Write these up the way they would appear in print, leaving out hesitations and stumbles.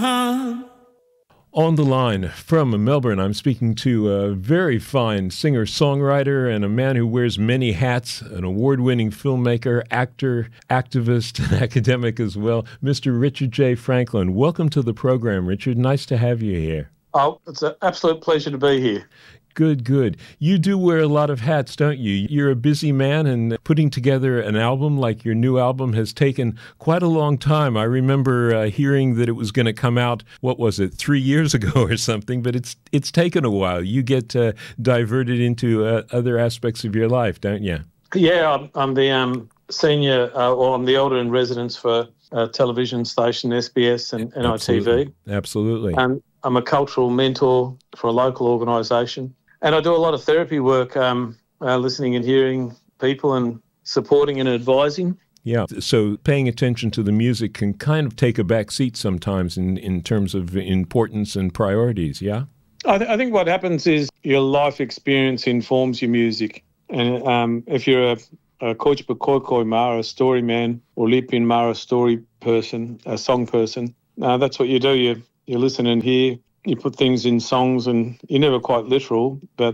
On the line from Melbourne, I'm speaking to a very fine singer-songwriter and a man who wears many hats, an award-winning filmmaker, actor, activist, and academic as well, Mr. Richard J. Franklin. Welcome to the program, Richard. Nice to have you here. Oh, it's an absolute pleasure to be here. Good, good. You do wear a lot of hats, don't you? You're a busy man, and putting together an album like your new album has taken quite a long time. I remember hearing that it was going to come out, 3 years ago or something, but it's taken a while. You get diverted into other aspects of your life, don't you? Yeah, I'm the senior, I'm the elder in residence for a television station, SBS and NITV. Absolutely. And I'm a cultural mentor for a local organisation. And I do a lot of therapy work, listening and hearing people and supporting and advising. Yeah, so paying attention to the music can kind of take a back seat sometimes in terms of importance and priorities, yeah? I think what happens is your life experience informs your music. And if you're a Koichipa Koikoi Ma, a story man, or Lipin Ma, a story person, a song person, that's what you do. You listen and hear. You put things in songs, and you're never quite literal. But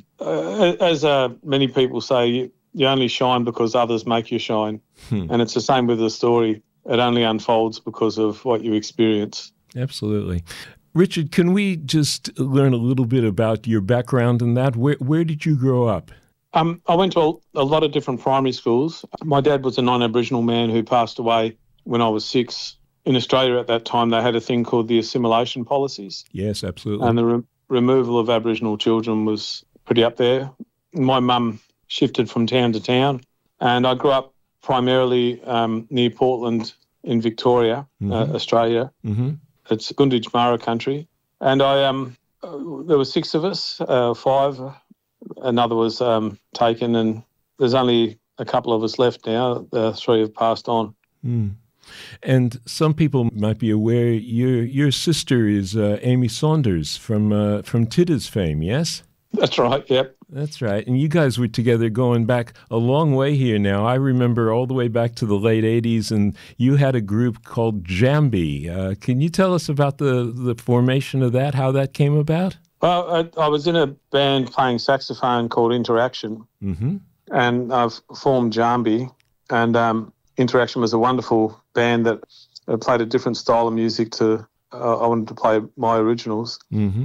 as many people say, you only shine because others make you shine. And it's the same with the story. It only unfolds because of what you experience. Absolutely. Richard, can we just learn a little bit about your background in that? Where did you grow up? I went to a lot of different primary schools. My dad was a non-Aboriginal man who passed away when I was 6. In Australia at that time, they had a thing called the assimilation policies. Yes, absolutely. And the removal of Aboriginal children was pretty up there. My mum shifted from town to town, and I grew up primarily near Portland in Victoria, Australia. Mm-hmm. It's Gunditj Mara country. And there were 6 of us, 5. Another was taken, and there's only a couple of us left now. 3 have passed on. Mm. And some people might be aware your sister is Amy Saunders from Tidders fame, yes? That's right, yep. That's right. And you guys were together going back a long way here now. I remember all the way back to the late 80s, and you had a group called Jambi. Can you tell us about the formation of that, how that came about? Well, I was in a band playing saxophone called Interaction, and I've formed Jambi, and Interaction was a wonderful band that played a different style of music to. I wanted to play my originals. Mm-hmm.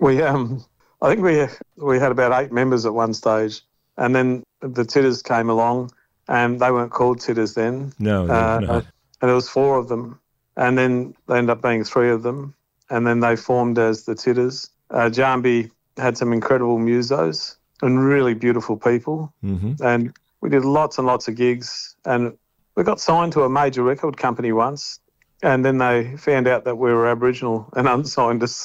I think we had about 8 members at one stage, and then the Tidders came along, and they weren't called Tidders then. No. And there was 4 of them, and then they ended up being 3 of them, and then they formed as the Tidders. Jambi had some incredible musos and really beautiful people, and we did lots and lots of gigs, and we got signed to a major record company once, and then they found out that we were Aboriginal and unsigned us.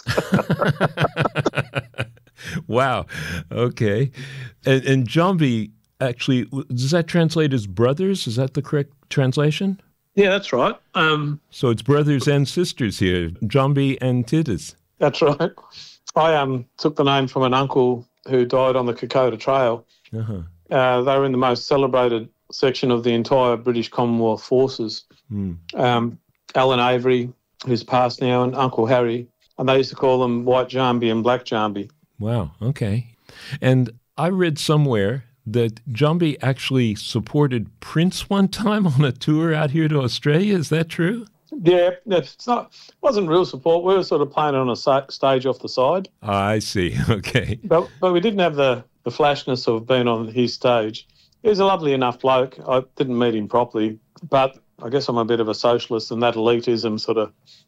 Wow. Okay. And Jambi, actually, does that translate as brothers? Is that the correct translation? Yeah, that's right. So it's brothers and sisters here, Jambi and Tidders. That's right. I took the name from an uncle who died on the Kokoda Trail. Uh-huh. They were in the most celebrated section of the entire British Commonwealth Forces. Alan Avery, who's passed now, and Uncle Harry, and they used to call them White Jambi and Black Jambi. Wow, okay. And I read somewhere that Jambi actually supported Prince one time on a tour out here to Australia. Is that true? Yeah, it wasn't real support. We were sort of playing on a stage off the side. I see, okay. But we didn't have the flashness of being on his stage. He was a lovely enough bloke. I didn't meet him properly, but I guess I'm a bit of a socialist, and that elitism sort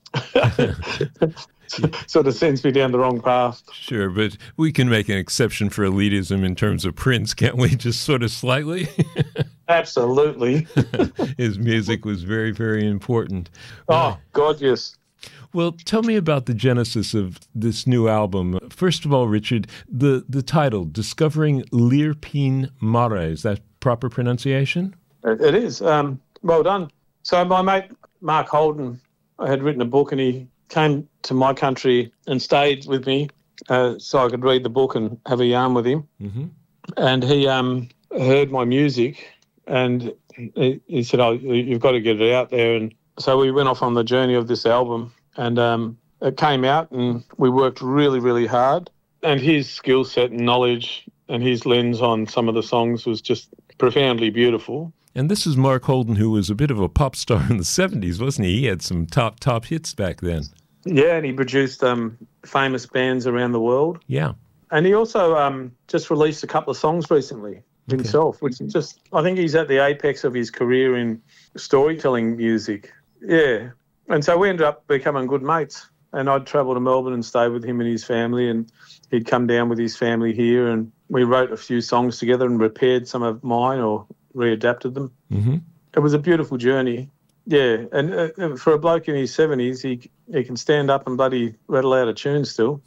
of sends me down the wrong path. Sure, but we can make an exception for elitism in terms of Prince, can't we? Just sort of slightly? Absolutely. His music was very, very important. Oh, God, yes. Well, tell me about the genesis of this new album. First of all, Richard, the title, Discovering Lirpin Mara, is that proper pronunciation? It is. Well done. So my mate, Mark Holden, I had written a book, and he came to my country and stayed with me so I could read the book and have a yarn with him. Mm-hmm. And he heard my music, and he said, "Oh, you've got to get it out there." And so we went off on the journey of this album. And it came out and we worked really, really hard. And his skill set and knowledge and his lens on some of the songs was just profoundly beautiful. And this is Mark Holden, who was a bit of a pop star in the 70s, wasn't he? He had some top hits back then. Yeah, and he produced famous bands around the world. Yeah. And he also just released a couple of songs recently himself, which is just, I think he's at the apex of his career in storytelling music. Yeah. And so we ended up becoming good mates. And I'd travel to Melbourne and stay with him and his family, and he'd come down with his family here, and we wrote a few songs together and repaired some of mine or readapted them. Mm-hmm. It was a beautiful journey. Yeah, and for a bloke in his 70s, he can stand up and bloody rattle out a tune still.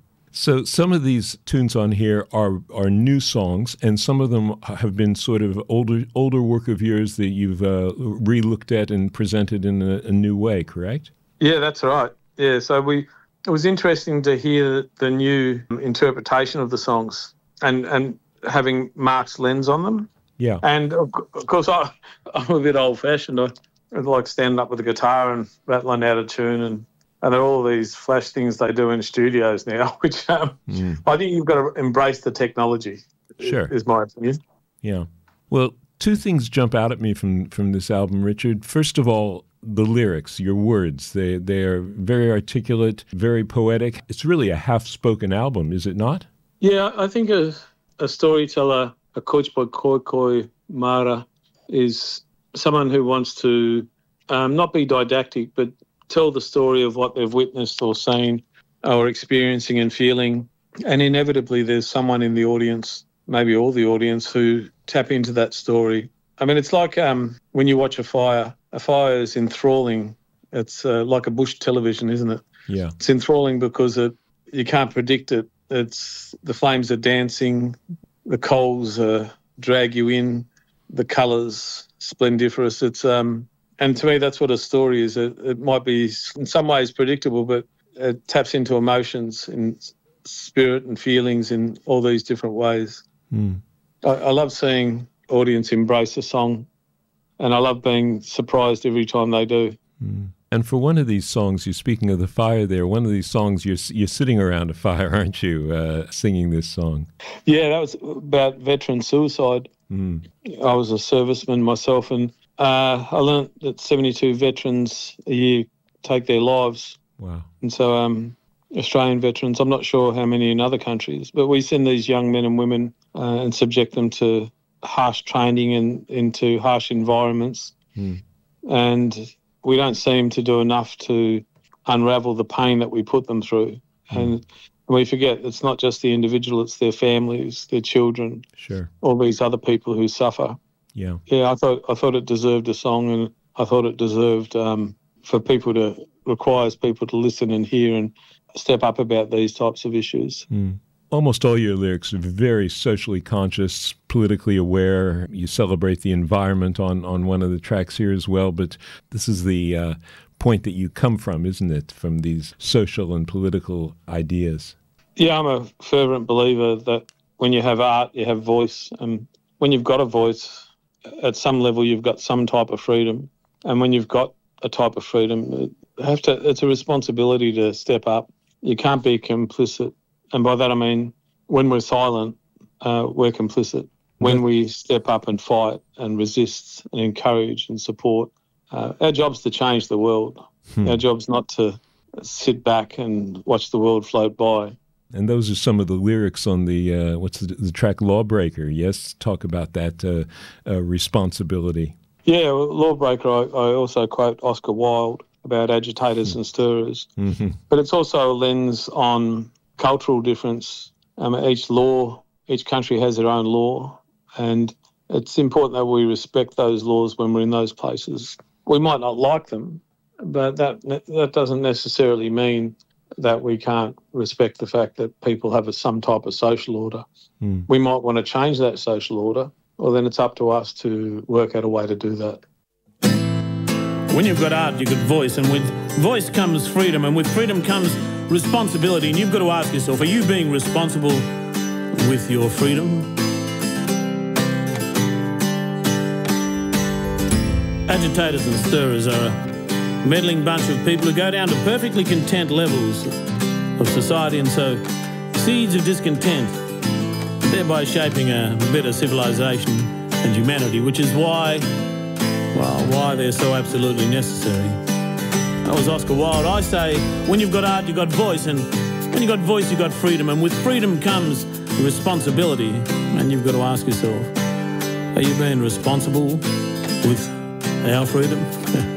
So some of these tunes on here are new songs, and some of them have been sort of older work of yours that you've re-looked at and presented in a new way, correct? Yeah, that's right. Yeah, so it was interesting to hear the new interpretation of the songs and having Mark's lens on them. Yeah. And, of course, I'm a bit old-fashioned. I like standing up with a guitar and rattling out a tune, and there are all these flash things they do in studios now, which I think you've got to embrace the technology. Sure. Is my opinion. Yeah. Well, two things jump out at me from this album, Richard. First of all, the lyrics, your words, they are very articulate, very poetic. It's really a half-spoken album, is it not? Yeah, I think a storyteller, a coach by Koikoi Mara, is someone who wants to not be didactic, but tell the story of what they've witnessed or seen or experiencing and feeling. And inevitably there's someone in the audience, maybe all the audience, who tap into that story. I mean, it's like when you watch a fire is enthralling. It's like a bush television, isn't it? Yeah. It's enthralling because you can't predict it. It's the flames are dancing, the coals drag you in, the colours splendiferous. It's and to me that's what a story is. It might be in some ways predictable, but it taps into emotions and spirit and feelings in all these different ways. I love seeing audience embrace a song, and I love being surprised every time they do. And for one of these songs, you're speaking of the fire there, one of these songs you're sitting around a fire, aren't you, singing this song? Yeah, that was about veteran suicide. I was a serviceman myself, and I learnt that 72 veterans a year take their lives. Wow. And so Australian veterans, I'm not sure how many in other countries, but we send these young men and women and subject them to harsh training and into harsh environments. And we don't seem to do enough to unravel the pain that we put them through. And we forget it's not just the individual, it's their families, their children, sure, all these other people who suffer. Yeah. Yeah, I thought it deserved a song, and I thought it deserved requires people to listen and hear and step up about these types of issues. Almost all your lyrics are very socially conscious, politically aware. You celebrate the environment on one of the tracks here as well, but this is the point that you come from, isn't it, from these social and political ideas? Yeah, I'm a fervent believer that when you have art, you have voice, and when you've got a voice, at some level you've got some type of freedom, and when you've got a type of freedom, it's a responsibility to step up. You can't be complicit. And by that I mean when we're silent, we're complicit. When we step up and fight and resist and encourage and support, our job's to change the world. Our job's not to sit back and watch the world float by. And those are some of the lyrics on the the track Lawbreaker. Yes, talk about that responsibility. Yeah, well, Lawbreaker, I also quote Oscar Wilde about agitators and stirrers. But it's also a lens on cultural difference. Each country has their own law, and it's important that we respect those laws when we're in those places. We might not like them, but that doesn't necessarily mean that we can't respect the fact that people have some type of social order. We might want to change that social order, well, then it's up to us to work out a way to do that. When you've got art, you've got voice, and with voice comes freedom, and with freedom comes responsibility, and you've got to ask yourself, are you being responsible with your freedom? Agitators and stirrers are meddling bunch of people who go down to perfectly content levels of society, and so seeds of discontent, thereby shaping a better civilization and humanity, which is why they're so absolutely necessary. That was Oscar Wilde. I say, when you've got art, you've got voice, and when you've got voice, you've got freedom, and with freedom comes responsibility, and you've got to ask yourself, are you being responsible with our freedom?